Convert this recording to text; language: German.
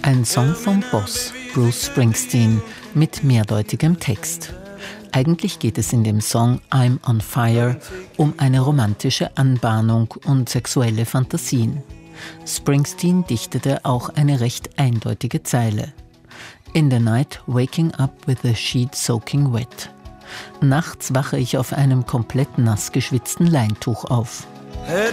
Ein Song vom Boss, Bruce Springsteen, mit mehrdeutigem Text. Eigentlich geht es in dem Song I'm on Fire um eine romantische Anbahnung und sexuelle Fantasien. Springsteen dichtete auch eine recht eindeutige Zeile. In the night, waking up with the sheet soaking wet. Nachts wache ich auf einem komplett nass geschwitzten Leintuch auf.